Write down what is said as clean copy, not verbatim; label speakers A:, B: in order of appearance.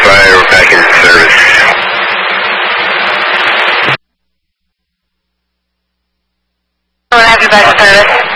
A: by, we're back in service.
B: We'll have you back in service.